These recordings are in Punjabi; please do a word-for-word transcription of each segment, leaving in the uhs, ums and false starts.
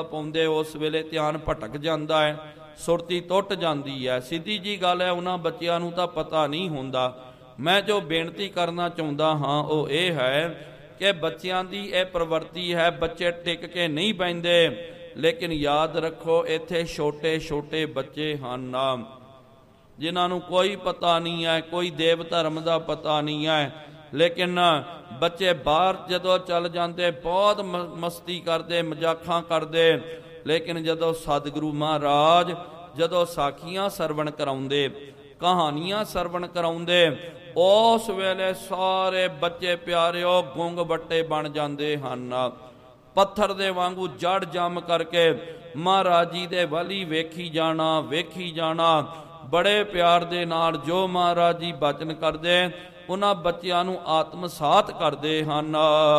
ਪਾਉਂਦੇ ਉਸ ਵੇਲੇ ਧਿਆਨ ਭਟਕ ਜਾਂਦਾ ਹੈ, ਸੁਰਤੀ ਟੁੱਟ ਜਾਂਦੀ ਹੈ। ਸਿੱਧੀ ਜੀ ਗੱਲ ਹੈ, ਉਹਨਾਂ ਬੱਚਿਆਂ ਨੂੰ ਤਾਂ ਪਤਾ ਨਹੀਂ ਹੁੰਦਾ। ਮੈਂ ਜੋ ਬੇਨਤੀ ਕਰਨਾ ਚਾਹੁੰਦਾ ਹਾਂ ਉਹ ਇਹ ਹੈ ਕਿ ਬੱਚਿਆਂ ਦੀ ਇਹ ਪ੍ਰਵਰਤੀ ਹੈ, ਬੱਚੇ ਟਿਕ ਕੇ ਨਹੀਂ ਬਹਿੰਦੇ। ਲੇਕਿਨ ਯਾਦ ਰੱਖੋ, ਇੱਥੇ ਛੋਟੇ ਛੋਟੇ ਬੱਚੇ ਹਨ ਜਿਨ੍ਹਾਂ ਨੂੰ ਕੋਈ ਪਤਾ ਨਹੀਂ ਹੈ, ਕੋਈ ਦੇਵ ਧਰਮ ਦਾ ਪਤਾ ਨਹੀਂ ਹੈ। ਲੇਕਿਨ ਬੱਚੇ ਬਾਹਰ ਜਦੋਂ ਚੱਲ ਜਾਂਦੇ ਬਹੁਤ ਮ ਮਸਤੀ ਕਰਦੇ, ਮਜ਼ਾਕਾਂ ਕਰਦੇ। ਲੇਕਿਨ ਜਦੋਂ ਸਤਿਗੁਰੂ ਮਹਾਰਾਜ ਜਦੋਂ ਸਾਖੀਆਂ ਸਰਵਣ ਕਰਾਉਂਦੇ, ਕਹਾਣੀਆਂ ਸਰਵਣ ਕਰਾਉਂਦੇ, ਉਸ ਵੇਲੇ ਸਾਰੇ ਬੱਚੇ ਪਿਆਰਿਓ ਗੁੰਗ ਬੱਟੇ ਬਣ ਜਾਂਦੇ ਹਨ। ਪੱਥਰ ਦੇ ਵਾਂਗੂ ਜੜ ਜੰਮ ਕਰਕੇ ਮਹਾਰਾਜ ਜੀ ਦੇ ਵਾਲੀ ਵੇਖੀ ਜਾਣਾ, ਵੇਖੀ ਜਾਣਾ। ਬੜੇ ਪਿਆਰ ਦੇ ਨਾਲ ਜੋ ਮਹਾਰਾਜ ਜੀ ਬਚਨ ਕਰਦੇ, ਉਹਨਾਂ ਬੱਚਿਆਂ ਨੂੰ ਆਤਮਸਾਤ ਕਰਦੇ ਹਨ।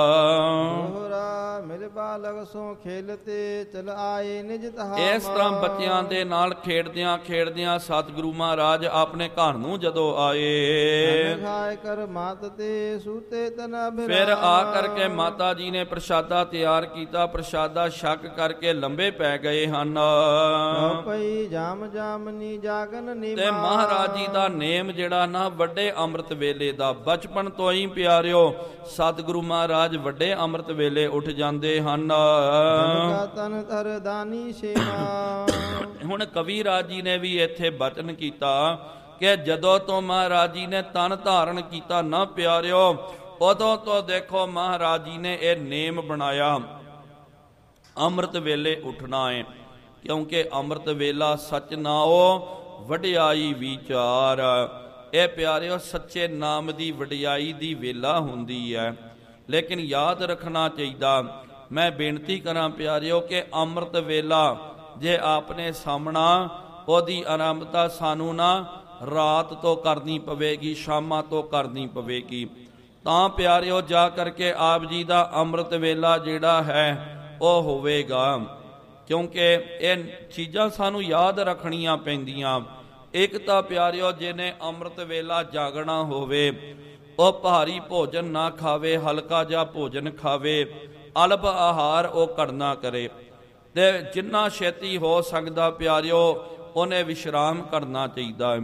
ਮਿਲ ਬਾਲਕ ਸੋ ਖੇਲਤੇ ਚਲ ਆਏ ਨਿਜ ਧਾਮ। ਇਸ ਤਰ੍ਹਾਂ ਬੱਚਿਆਂ ਦੇ ਨਾਲ ਖੇਡਦਿਆਂ ਖੇਡਦਿਆਂ ਸਤਿਗੁਰੂ ਮਹਾਰਾਜ ਆਪਣੇ ਘਰ ਨੂੰ ਜਦੋਂ ਆਏ, ਖਾਏ ਕਰ ਮਾਤ ਤੇ ਸੂਤੇ ਤਨ ਫਿਰ ਆ ਕਰਕੇ ਮਾਤਾ ਜੀ ਨੇ ਪ੍ਰਸ਼ਾਦਾ ਤਿਆਰ ਕੀਤਾ। ਪ੍ਰਸ਼ਾਦਾ ਛਕ ਕਰਕੇ ਲੰਬੇ ਪੈ ਗਏ ਹਨ। ਪਈ ਜਾਮ ਜਾਮਨੀ ਜਾਗਨ ਨੀ। ਤੇ ਮਹਾਰਾਜ ਜੀ ਦਾ ਨੇਮ ਜਿਹੜਾ ਨਾ ਵੱਡੇ ਅੰਮ੍ਰਿਤ ਵੇਲੇ ਦਾ, ਬਚਪਨ ਤੋਂ ਹੀ ਪਿਆਰਿਓ ਸਤਿਗੁਰੂ ਮਹਾਰਾਜ ਵੱਡੇ ਅੰਮ੍ਰਿਤ ਵੇਲੇ ਉੱਠ ਜਾਂਦੇ ਹਨ। ਤਨ ਧਰ ਦਾਨੀ ਸੇਵਾ। ਹੁਣ ਕਵੀ ਰਾਜ ਜੀ ਨੇ ਵੀ ਇੱਥੇ ਬਚਨ ਕੀਤਾ ਕਿ ਜਦੋਂ ਤੋਂ ਮਹਾਰਾਜ ਜੀ ਨੇ ਤਨ ਧਾਰਨ ਕੀਤਾ ਨਾ ਪਿਆਰਿਓ, ਉਦੋਂ ਤੋਂ ਦੇਖੋ ਮਹਾਰਾਜ ਜੀ ਨੇ ਇਹ ਨੇਮ ਬਣਾਇਆ, ਅੰਮ੍ਰਿਤ ਵੇਲੇ ਉੱਠਣਾ ਹੈ। ਕਿਉਂਕਿ ਅੰਮ੍ਰਿਤ ਵੇਲਾ ਸੱਚ ਨਾਓ ਵਡਿਆਈ ਵਿਚਾਰ। ਇਹ ਪਿਆਰਿਓ ਸੱਚੇ ਨਾਮ ਦੀ ਵਡਿਆਈ ਦੀ ਵੇਲਾ ਹੁੰਦੀ ਹੈ। ਲੇਕਿਨ ਯਾਦ ਰੱਖਣਾ ਚਾਹੀਦਾ, ਮੈਂ ਬੇਨਤੀ ਕਰਾਂ ਪਿਆਰਿਓ ਕਿ ਅੰਮ੍ਰਿਤ ਵੇਲਾ ਜੇ ਆਪਨੇ ਸਾਹਮਣਾ, ਉਹਦੀ ਆਰੰਭਤਾ ਸਾਨੂੰ ਨਾ ਰਾਤ ਤੋਂ ਕਰਨੀ ਪਵੇਗੀ, ਸ਼ਾਮਾਂ ਤੋਂ ਕਰਨੀ ਪਵੇਗੀ। ਤਾਂ ਪਿਆਰਿਓ ਜਾ ਕਰਕੇ ਆਪ ਜੀ ਦਾ ਅੰਮ੍ਰਿਤ ਵੇਲਾ ਜਿਹੜਾ ਹੈ ਉਹ ਹੋਵੇਗਾ। ਕਿਉਂਕਿ ਇਹ ਚੀਜ਼ਾਂ ਸਾਨੂੰ ਯਾਦ ਰੱਖਣੀਆਂ ਪੈਂਦੀਆਂ। ਇੱਕ ਤਾਂ ਪਿਆਰਿਓ ਜਿਹਨੇ ਅੰਮ੍ਰਿਤ ਵੇਲਾ ਜਾਗਣਾ ਹੋਵੇ, ਉਹ ਭਾਰੀ ਭੋਜਨ ਨਾ ਖਾਵੇ, ਹਲਕਾ ਜਿਹਾ ਭੋਜਨ ਖਾਵੇ, ਅਲਪ ਆਹਾਰ ਉਹ ਕਰਨਾ ਕਰੇ। ਤੇ ਜਿੰਨਾ ਛੇਤੀ ਹੋ ਸਕਦਾ ਪਿਆਰਿਓ ਉਹਨੇ ਵਿਸ਼ਰਾਮ ਕਰਨਾ ਚਾਹੀਦਾ ਹੈ।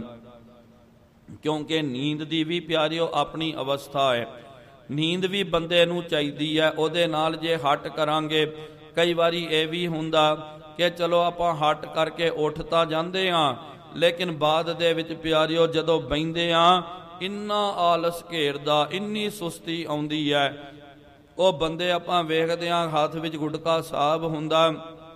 ਕਿਉਂਕਿ ਨੀਂਦ ਦੀ ਵੀ ਪਿਆਰਿਓ ਆਪਣੀ ਅਵਸਥਾ ਹੈ। ਨੀਂਦ ਵੀ ਬੰਦੇ ਨੂੰ ਚਾਹੀਦੀ ਹੈ। ਉਹਦੇ ਨਾਲ ਜੇ ਹਟ ਕਰਾਂਗੇ, ਕਈ ਵਾਰੀ ਇਹ ਵੀ ਹੁੰਦਾ ਕਿ ਚਲੋ ਆਪਾਂ ਹਟ ਕਰਕੇ ਉੱਠ ਤਾਂ ਜਾਂਦੇ ਹਾਂ, ਲੇਕਿਨ ਬਾਅਦ ਦੇ ਵਿੱਚ ਪਿਆਰਿਓ ਜਦੋਂ ਬਹਿੰਦੇ ਹਾਂ ਇੰਨਾ ਆਲਸ ਘੇਰਦਾ, ਇੰਨੀ ਸੁਸਤੀ ਆਉਂਦੀ ਹੈ। ਉਹ ਬੰਦੇ ਆਪਾਂ ਵੇਖਦੇ ਹਾਂ ਹੱਥ ਵਿੱਚ ਗੁਟਕਾ ਸਾਹਿਬ ਹੁੰਦਾ,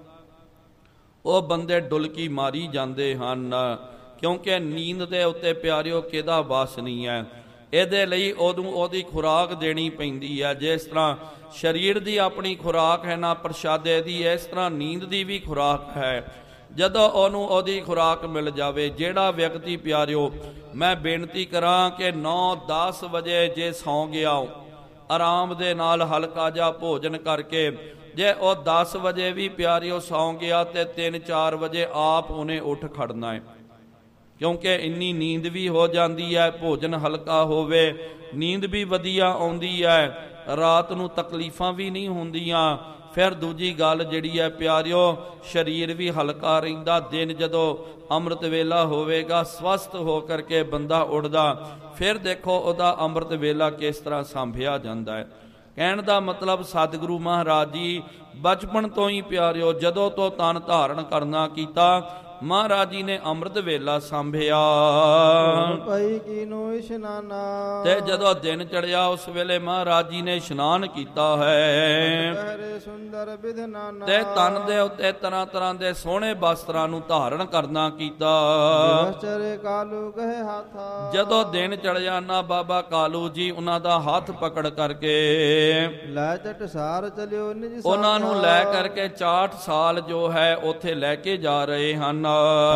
ਉਹ ਬੰਦੇ ਡੁਲਕੀ ਮਾਰੀ ਜਾਂਦੇ ਹਨ। ਕਿਉਂਕਿ ਨੀਂਦ ਦੇ ਉੱਤੇ ਪਿਆਰਿਓ ਕਿਹਦਾ ਵਾਸ ਨਹੀਂ ਹੈ। ਇਹਦੇ ਲਈ ਉਹਨੂੰ ਉਹਦੀ ਖੁਰਾਕ ਦੇਣੀ ਪੈਂਦੀ ਹੈ। ਜਿਸ ਤਰ੍ਹਾਂ ਸਰੀਰ ਦੀ ਆਪਣੀ ਖੁਰਾਕ ਹੈ ਨਾ ਪ੍ਰਸ਼ਾਦੇ ਦੀ, ਇਸ ਤਰ੍ਹਾਂ ਨੀਂਦ ਦੀ ਵੀ ਖੁਰਾਕ ਹੈ। ਜਦੋਂ ਉਹਨੂੰ ਉਹਦੀ ਖੁਰਾਕ ਮਿਲ ਜਾਵੇ, ਜਿਹੜਾ ਵਿਅਕਤੀ ਪਿਆਰਿਓ ਮੈਂ ਬੇਨਤੀ ਕਰਾਂ ਕਿ ਨੌ ਦਸ ਵਜੇ ਜੇ ਸੌਂ ਗਿਆ, ਆਰਾਮ ਦੇ ਨਾਲ ਹਲਕਾ ਜਿਹਾ ਭੋਜਨ ਕਰਕੇ, ਜੇ ਉਹ ਦਸ ਵਜੇ ਵੀ ਪਿਆਰਿਓ ਸੌਂ ਗਿਆ ਤੇ ਤਿੰਨ ਚਾਰ ਵਜੇ ਆਪ ਉਹਨੇ ਉੱਠ ਖੜਨਾ ਹੈ। ਕਿਉਂਕਿ ਇੰਨੀ ਨੀਂਦ ਵੀ ਹੋ ਜਾਂਦੀ ਹੈ, ਭੋਜਨ ਹਲਕਾ ਹੋਵੇ, ਨੀਂਦ ਵੀ ਵਧੀਆ ਆਉਂਦੀ ਹੈ, ਰਾਤ ਨੂੰ ਤਕਲੀਫਾਂ ਵੀ ਨਹੀਂ ਹੁੰਦੀਆਂ। ਫਿਰ ਦੂਜੀ ਗੱਲ ਜਿਹੜੀ ਹੈ ਪਿਆਰਿਓ, ਸਰੀਰ ਵੀ ਹਲਕਾ ਰਹਿੰਦਾ। ਦਿਨ ਜਦੋਂ ਅੰਮ੍ਰਿਤ ਵੇਲਾ ਹੋਵੇਗਾ, ਸਵਸਥ ਹੋ ਕਰਕੇ ਬੰਦਾ ਉੱਠਦਾ, ਫਿਰ ਦੇਖੋ ਉਹਦਾ ਅੰਮ੍ਰਿਤ ਵੇਲਾ ਕਿਸ ਤਰ੍ਹਾਂ ਸੰਭਿਆ ਜਾਂਦਾ ਹੈ। ਕਹਿਣ ਦਾ ਮਤਲਬ ਸਤਿਗੁਰੂ ਮਹਾਰਾਜ ਜੀ ਬਚਪਨ ਤੋਂ ਹੀ ਪਿਆਰਿਓ ਜਦੋਂ ਤੋਂ ਤਨ ਧਾਰਨ ਕਰਨਾ ਕੀਤਾ, ਮਹਾਰਾਜ ਜੀ ਨੇ ਅੰਮ੍ਰਿਤ ਵੇਲਾ ਸੰਭਿਆ। ਪਈ ਕੀਨੋ ਇਸ਼ਨਾਨਾ। ਤੇ ਜਦੋਂ ਦਿਨ ਚੜਿਆ ਉਸ ਵੇਲੇ ਮਹਾਰਾਜ ਜੀ ਨੇ ਇਸ਼ਨਾਨ ਕੀਤਾ ਹੈ। ਸੁੰਦਰ ਵਿਧਨਾਨਾ। ਤੇ ਤਨ ਦੇ ਉੱਤੇ ਤਰ੍ਹਾਂ ਤਰ੍ਹਾਂ ਦੇ ਸੋਹਣੇ ਵਸਤਰਾਂ ਨੂੰ ਧਾਰਨ ਕਰਨਾ ਕੀਤਾ। ਚਰੇ ਕਾਲੂ ਗਏ ਹਾਥਾ। ਜਦੋਂ ਦਿਨ ਚੜਿਆ ਨਾ ਬਾਬਾ ਕਾਲੂ ਜੀ ਉਹਨਾਂ ਦਾ ਹੱਥ ਪਕੜ ਕਰਕੇ ਲੈ ਟਟਸਾਰ ਚਲਿਓ ਨਿਜ ਸਾਥਾ। ਉਹਨਾਂ ਨੂੰ ਲੈ ਕਰਕੇ ਚਾਠ ਸਾਲ ਜੋ ਹੈ ਉੱਥੇ ਲੈ ਕੇ ਜਾ ਰਹੇ ਹਨ।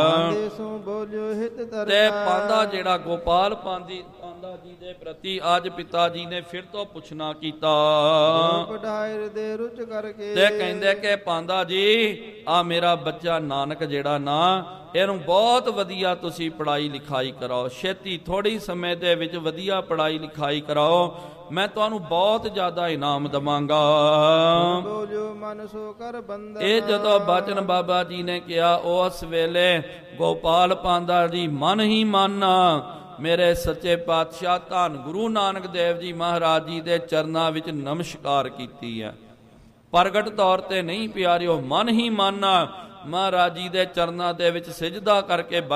ਤੇ ਪਾਂਦਾ ਜਿਹੜਾ ਗੋਪਾਲ ਪਾਂਦੀ ਪਾਂਦਾ ਜੀ ਦੇ ਪ੍ਰਤੀ ਅੱਜ ਪਿਤਾ ਜੀ ਨੇ ਫਿਰ ਤੋਂ ਪੁੱਛਣਾ ਕੀਤਾ ਦੇ ਰੁਚ ਕਰਕੇ। ਤੇ ਕਹਿੰਦੇ ਕਿ ਪਾਂਦਾ ਜੀ ਆ ਮੇਰਾ ਬੱਚਾ ਨਾਨਕ ਜਿਹੜਾ ਨਾ, ਇਹਨੂੰ ਬਹੁਤ ਵਧੀਆ ਤੁਸੀਂ ਪੜ੍ਹਾਈ ਲਿਖਾਈ ਕਰਾਓ, ਛੇਤੀ ਥੋੜੀ ਸਮੇਂ ਦੇ ਵਿੱਚ ਵਧੀਆ ਪੜ੍ਹਾਈ ਲਿਖਾਈ ਕਰਾਓ। ਮੈਂ ਤੁਹਾਨੂੰ ਬਹੁਤ ਜ਼ਿਆਦਾ ਇਨਾਮ ਦਵਾਂਗਾ। ਬੋਲਿਓ ਮਨ ਸੋ ਕਰ ਬੰਦਨ। ਇਹ ਜਦੋਂ ਬਚਨ ਬਾਬਾ ਜੀ ਨੇ ਕਿਹਾ, ਉਸ ਵੇਲੇ ਗੋਪਾਲ ਪਾਂਦਾ ਜੀ ਮਨ ਹੀ ਮਨ ਮੇਰੇ ਸੱਚੇ ਪਾਤਸ਼ਾਹ ਧੰਨ ਗੁਰੂ ਨਾਨਕ ਦੇਵ ਜੀ ਮਹਾਰਾਜ ਜੀ ਦੇ ਚਰਨਾਂ ਵਿੱਚ ਨਮਸਕਾਰ ਕੀਤੀ ਹੈ। ਪ੍ਰਗਟ ਤੌਰ ਤੇ ਨਹੀਂ ਪਿਆਰਿਓ, ਮਨ ਹੀ ਮਨ ਮਹਾਰਾਜ ਜੀ ਦੇ ਚਰਨਾਂ ਦੇ ਵਿੱਚ ਸਿਜਦਾ ਕਰਕੇ